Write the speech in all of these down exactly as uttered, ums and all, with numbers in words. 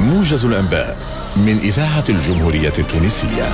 موجز الأنباء من إذاعة الجمهورية التونسية.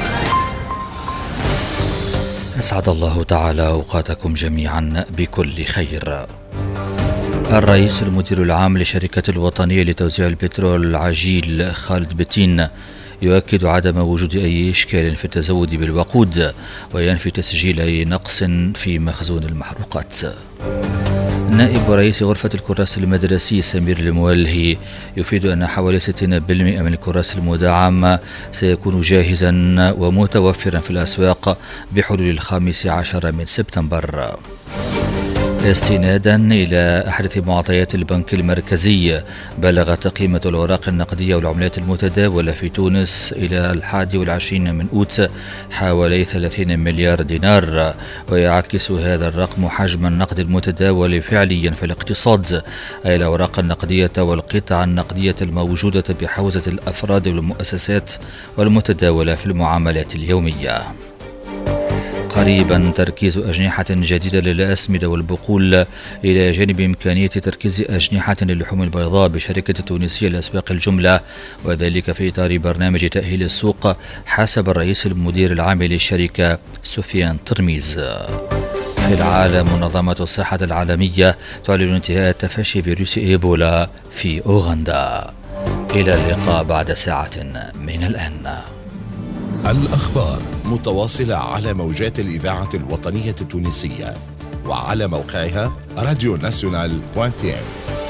أسعد الله تعالى أوقاتكم جميعا بكل خير. الرئيس المدير العام لشركة الوطنية لتوزيع البترول العجيل خالد بتين يؤكد عدم وجود أي إشكال في التزود بالوقود، وينفي تسجيل أي نقص في مخزون المحروقات. نائب رئيس غرفة الكراس المدرسي سمير المولهي يفيد أن حوالي ستين بالمئة من الكراس المدعم سيكون جاهزا ومتوفرا في الأسواق بحلول الخامس عشر من سبتمبر. استنادا إلى أحدث معطيات البنك المركزي، بلغت قيمة الأوراق النقدية والعملات المتداولة في تونس إلى الحادي والعشرين من أوت حوالي ثلاثين مليار دينار، ويعكس هذا الرقم حجم النقد المتداول فعليا في الاقتصاد، أي الأوراق النقدية والقطع النقدية الموجودة بحوزة الأفراد والمؤسسات والمتداولة في المعاملات اليومية. قريبا تركيز أجنحة جديدة للأسمدة والبقول إلى جانب إمكانية تركيز أجنحة للحوم البيضاء بشركة التونسية لأسواق الجملة، وذلك في إطار برنامج تأهيل السوق حسب الرئيس المدير العام للشركة سفيان ترميز. في العالم، منظمة الصحة العالمية تعلن انتهاء تفشي فيروس إيبولا في أوغندا. إلى اللقاء بعد ساعة من الآن. الأخبار متواصلة على موجات الإذاعة الوطنية التونسية وعلى موقعها راديو ناسيونال دوت تي إم.